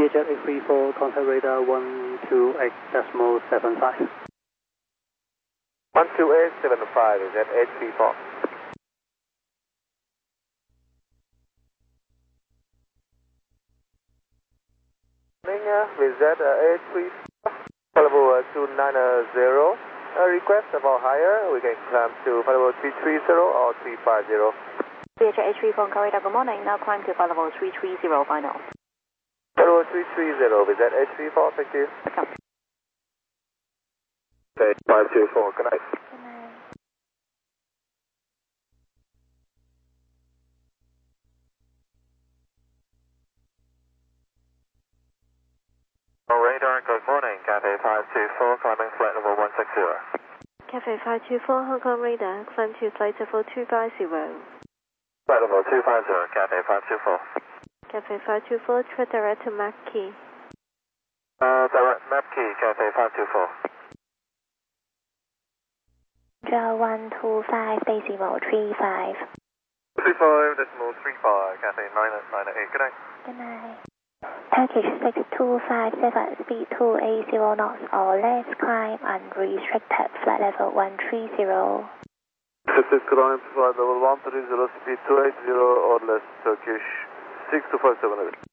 VHF 834, contact radar 128.75. 128.75, is that 834? Is that 834? Level 290. Request about higher, we can climb to level 330 or 350. VHF 834, contact radar, good morning. Now climb to level 330 final. Level 330, is that 834? Thank you. Welcome. Okay, 524, good night. Good night. Radar, good morning. Cathay 524, climbing flight level 160. Cathay 524, Hong Kong radar, climb to flight level 250. Flight level 250, Cathay 524. Cathay 524, tread direct to map key. Direct map key, Cathay 524. 125.35. 35.35, Cathay 998, good night. Good night. Package 6257, speed 280 knots or less, climb unrestricted, flight level 130. 66 climb, flight level 130, speed 280 or less, Turkish 6257.